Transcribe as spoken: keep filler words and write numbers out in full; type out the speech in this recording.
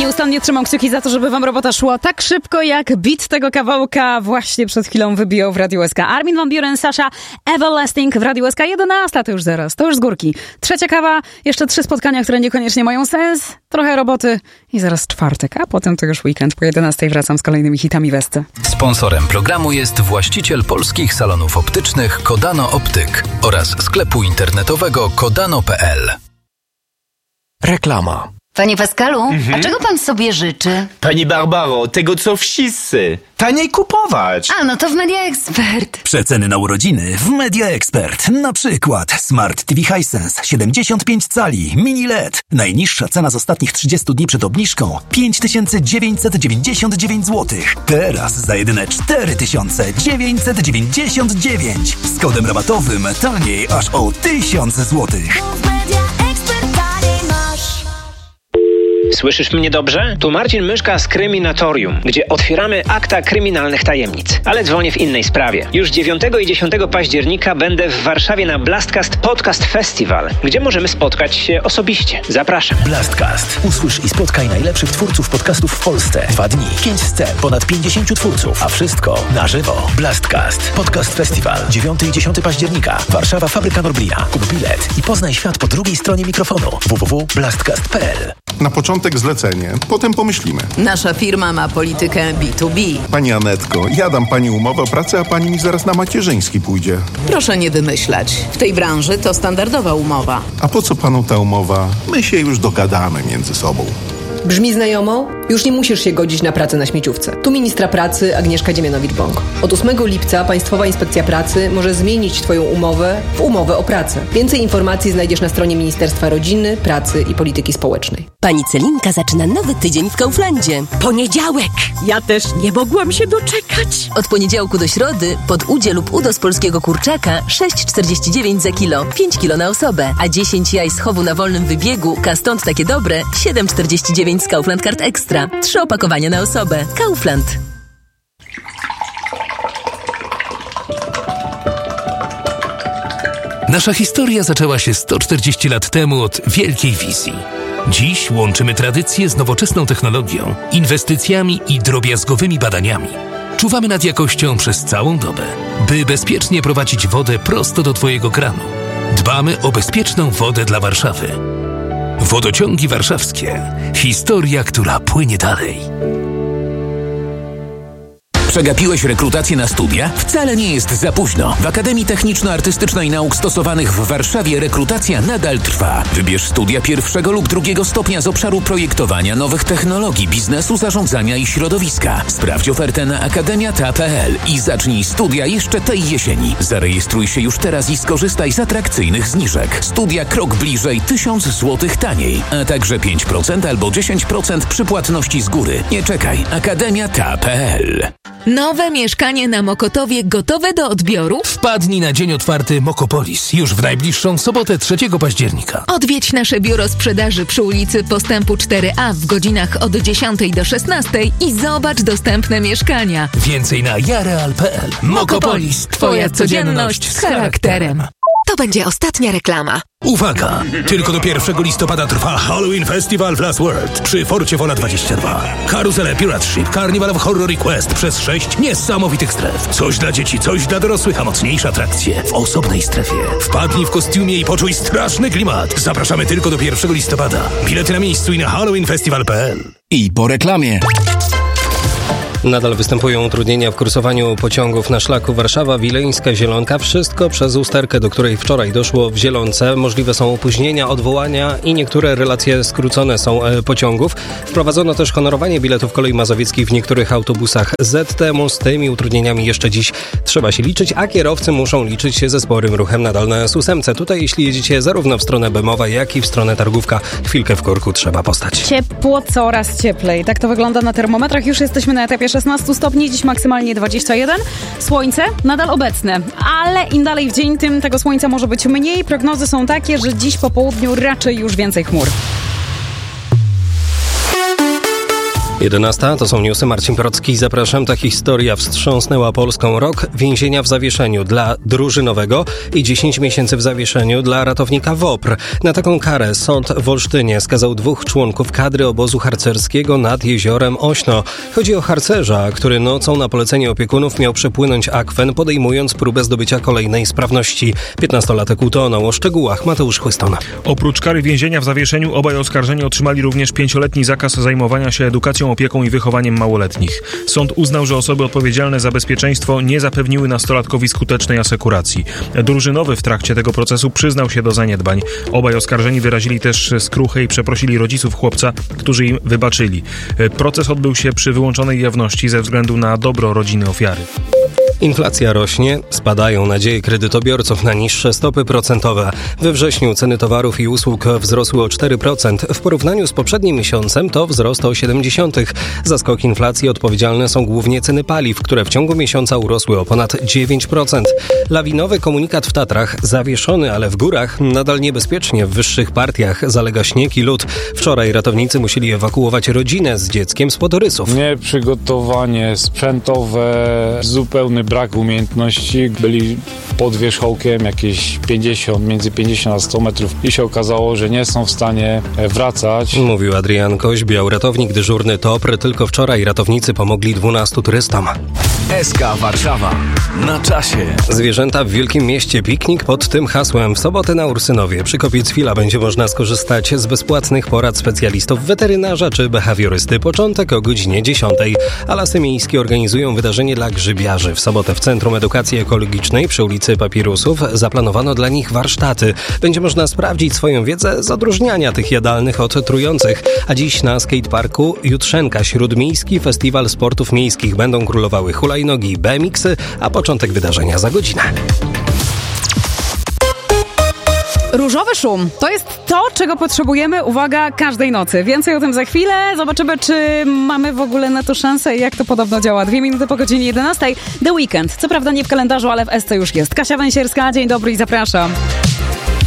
Nieustannie trzymam kciuki za to, żeby wam robota szła tak szybko, jak beat tego kawałka właśnie przed chwilą wybijał w Radiu S K. Armin van Buuren, Sasha, Everlasting w Radiu S K. jedenasta to już zaraz, to już z górki. Trzecia kawa, jeszcze trzy spotkania, które niekoniecznie mają sens, trochę roboty i zaraz czwartek, a potem to już weekend. Po jedenastej wracam z kolejnymi hitami Westy. Sponsorem programu jest właściciel polskich salonów optycznych Kodano Optyk oraz sklepu internetowego kodano kropka p l. Reklama. Panie Pascalu, Mhm. a czego pan sobie życzy? Pani Barbaro, tego co wszyscy. Taniej kupować. A, no to w Media Expert. Przeceny na urodziny w Media Expert. Na przykład Smart T V Hisense siedemdziesiąt pięć cali, mini L E D. Najniższa cena z ostatnich trzydziestu dni przed obniżką pięć tysięcy dziewięćset dziewięćdziesiąt dziewięć złotych. Teraz za jedyne cztery tysiące dziewięćset dziewięćdziesiąt dziewięć. Z kodem rabatowym taniej aż o tysiąc złotych. Słyszysz mnie dobrze? Tu Marcin Myszka z Kryminatorium, gdzie otwieramy akta kryminalnych tajemnic. Ale dzwonię w innej sprawie. Już dziewiątego i dziesiątego października będę w Warszawie na Blastcast Podcast Festival, gdzie możemy spotkać się osobiście. Zapraszam. Blastcast. Usłysz i spotkaj najlepszych twórców podcastów w Polsce. Dwa dni, pięć scen, ponad pięćdziesięciu twórców, a wszystko na żywo. Blastcast. Podcast Festival. dziewiątego i dziesiątego października. Warszawa, Fabryka Norblina. Kup bilet i poznaj świat po drugiej stronie mikrofonu. w w w kropka blastcast kropka p l. Na początek zlecenie, potem pomyślimy. Nasza firma ma politykę B dwa B. Pani Anetko, ja dam pani umowę o pracę, a pani mi zaraz na macierzyński pójdzie. Proszę nie wymyślać. W tej branży to standardowa umowa. A po co panu ta umowa? My się już dogadamy między sobą. Brzmi znajomo? Już nie musisz się godzić na pracę na śmieciówce. Tu ministra pracy Agnieszka Dziemianowicz-Bąk. Od ósmego lipca Państwowa Inspekcja Pracy może zmienić Twoją umowę w umowę o pracę. Więcej informacji znajdziesz na stronie Ministerstwa Rodziny, Pracy i Polityki Społecznej. Pani Celinka zaczyna nowy tydzień w Kauflandzie. Poniedziałek! Ja też nie mogłam się doczekać. Od poniedziałku do środy pod udzie lub udo z polskiego kurczaka sześć czterdzieści dziewięć za kilo, pięć kilo na osobę, a dziesięć jaj z chowu na wolnym wybiegu, ka stąd takie dobre, siedem czterdzieści dziewięć z Kaufland Card Extra. Trzy opakowania na osobę. Kaufland. Nasza historia zaczęła się sto czterdzieści lat temu od wielkiej wizji. Dziś łączymy tradycję z nowoczesną technologią, inwestycjami i drobiazgowymi badaniami. Czuwamy nad jakością przez całą dobę, by bezpiecznie prowadzić wodę prosto do Twojego kranu. Dbamy o bezpieczną wodę dla Warszawy. Wodociągi warszawskie. Historia, która płynie dalej. Przegapiłeś rekrutację na studia? Wcale nie jest za późno. W Akademii Techniczno-Artystycznej Nauk Stosowanych w Warszawie rekrutacja nadal trwa. Wybierz studia pierwszego lub drugiego stopnia z obszaru projektowania nowych technologii, biznesu, zarządzania i środowiska. Sprawdź ofertę na akademia kropka p l i zacznij studia jeszcze tej jesieni. Zarejestruj się już teraz i skorzystaj z atrakcyjnych zniżek. Studia krok bliżej, tysiąc złotych taniej, a także pięć procent albo dziesięć procent przy płatności z góry. Nie czekaj. akademia kropka p l. Nowe mieszkanie na Mokotowie gotowe do odbioru? Wpadnij na dzień otwarty Mokopolis już w najbliższą sobotę trzeciego października. Odwiedź nasze biuro sprzedaży przy ulicy Postępu cztery a w godzinach od dziesiątej do szesnastej i zobacz dostępne mieszkania. Więcej na jareal kropka p l. Mokopolis. Twoja codzienność z charakterem. To będzie ostatnia reklama. Uwaga! Tylko do pierwszego listopada trwa Halloween Festival w Last World przy Forcie Wola dwadzieścia dwa. Karuzele Pirate Ship, Carnival of Horror i Quest przez sześć niesamowitych stref. Coś dla dzieci, coś dla dorosłych, a mocniejsze atrakcje w osobnej strefie. Wpadnij w kostiumie i poczuj straszny klimat. Zapraszamy tylko do pierwszego listopada. Bilety na miejscu i na halloween festival kropka p l. I po reklamie. Nadal występują utrudnienia w kursowaniu pociągów na szlaku Warszawa-Wileńska-Zielonka. Wszystko przez usterkę, do której wczoraj doszło w Zielonce. Możliwe są opóźnienia, odwołania i niektóre relacje skrócone są pociągów. Wprowadzono też honorowanie biletów kolei mazowieckich w niektórych autobusach Z T-mu. Z tymi utrudnieniami jeszcze dziś trzeba się liczyć, a kierowcy muszą liczyć się ze sporym ruchem nadal na S ósmce. Tutaj jeśli jedziecie zarówno w stronę Bemowa, jak i w stronę Targówka, chwilkę w korku trzeba postać. Ciepło, coraz cieplej. Tak to wygląda na termometrach. Już jesteśmy na etapie szesnaście stopni, dziś maksymalnie dwadzieścia jeden. Słońce nadal obecne, ale im dalej w dzień, tym tego słońca może być mniej. Prognozy są takie, że dziś po południu raczej już więcej chmur. jedenasta to są newsy. Marcin Procki, zapraszam. Ta historia wstrząsnęła Polską. Rok więzienia w zawieszeniu dla drużynowego i dziesięć miesięcy w zawieszeniu dla ratownika WOPR. Na taką karę sąd w Olsztynie skazał dwóch członków kadry obozu harcerskiego nad jeziorem Ośno. Chodzi o harcerza, który nocą na polecenie opiekunów miał przepłynąć akwen, podejmując próbę zdobycia kolejnej sprawności. piętnastolatek utonął. O szczegółach Mateusz Chłyston. Oprócz kary więzienia w zawieszeniu obaj oskarżeni otrzymali również pięcioletni zakaz zajmowania się edukacją, opieką i wychowaniem małoletnich. Sąd uznał, że osoby odpowiedzialne za bezpieczeństwo nie zapewniły nastolatkowi skutecznej asekuracji. Drużynowy w trakcie tego procesu przyznał się do zaniedbań. Obaj oskarżeni wyrazili też skruchę i przeprosili rodziców chłopca, którzy im wybaczyli. Proces odbył się przy wyłączonej jawności ze względu na dobro rodziny ofiary. Inflacja rośnie, spadają nadzieje kredytobiorców na niższe stopy procentowe. We wrześniu ceny towarów i usług wzrosły o cztery procent. W porównaniu z poprzednim miesiącem to wzrost o siedem procent. Za skok inflacji odpowiedzialne są głównie ceny paliw, które w ciągu miesiąca urosły o ponad dziewięć procent. Lawinowy komunikat w Tatrach zawieszony, ale w górach nadal niebezpiecznie. W wyższych partiach zalega śnieg i lód. Wczoraj ratownicy musieli ewakuować rodzinę z dzieckiem z Podorysów. Nieprzygotowanie sprzętowe, zupełny brak umiejętności. Byli pod wierzchołkiem jakieś pięćdziesiąt, między pięćdziesiąt a sto metrów i się okazało, że nie są w stanie wracać. Mówił Adrian Koźbiał, ratownik dyżurny TOPR. Tylko wczoraj ratownicy pomogli dwunastu turystom. S K Warszawa. Na czasie. Zwierzęta w Wielkim Mieście. Piknik pod tym hasłem. W sobotę na Ursynowie przy Kopiec-Fila będzie można skorzystać z bezpłatnych porad specjalistów, weterynarza czy behawiorysty. Początek o godzinie dziesiątej. A Lasy Miejskie organizują wydarzenie dla grzybiarzy. W sobotę w Centrum Edukacji Ekologicznej przy ulicy Papirusów zaplanowano dla nich warsztaty. Będzie można sprawdzić swoją wiedzę z odróżniania tych jadalnych od trujących. A dziś na skateparku Jutrzenka Śródmiejski Festiwal Sportów Miejskich. Będą królowały hulajnogi i B M X-y, a początek wydarzenia za godzinę. Różowy szum to jest to, czego potrzebujemy, uwaga, każdej nocy. Więcej o tym za chwilę. Zobaczymy, czy mamy w ogóle na to szansę i jak to podobno działa. Dwie minuty po godzinie jedenastej. The Weekend. Co prawda nie w kalendarzu, ale w S C już jest. Kasia Węsierska, dzień dobry i zapraszam.